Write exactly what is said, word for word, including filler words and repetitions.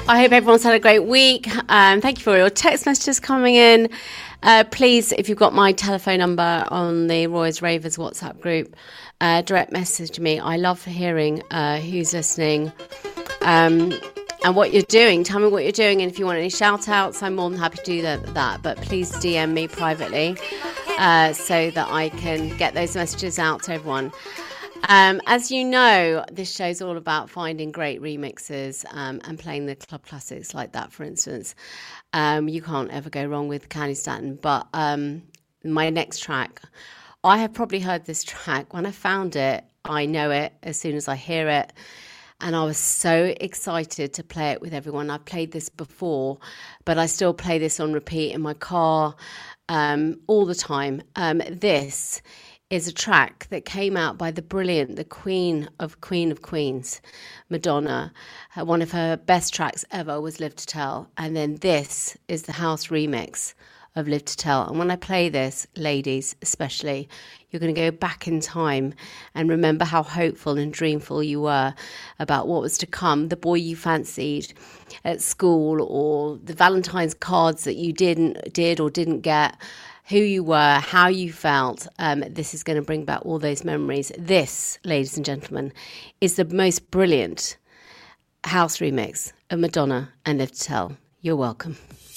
I hope everyone's had a great week. Um, thank you for your text messages coming in. Uh, please, if you've got my telephone number on the Roy's Ravers WhatsApp group, uh, direct message me. I love hearing uh, who's listening um, and what you're doing. Tell me what you're doing, and if you want any shout outs, I'm more than happy to do that. that. But please D M me privately uh, so that I can get those messages out to everyone. Um, as you know, this show's all about finding great remixes um, and playing the club classics like that, for instance. Um, you can't ever go wrong with Candy Stanton. But um, my next track, I have probably heard this track. When I found it, I know it as soon as I hear it. And I was so excited to play it with everyone. I've played this before, but I still play this on repeat in my car um, all the time. Um, this is a track that came out by the brilliant, the Queen of Queen of Queens, Madonna. Uh, one of her best tracks ever was Live to Tell. And then this is the house remix of Live to Tell. And when I play this, ladies especially, you're going to go back in time and remember how hopeful and dreamful you were about what was to come, the boy you fancied at school, or the Valentine's cards that you didn't did or didn't get, who you were, how you felt. Um, this is going to bring back all those memories. This, ladies and gentlemen, is the most brilliant house remix of Madonna and Live to Tell. You're welcome.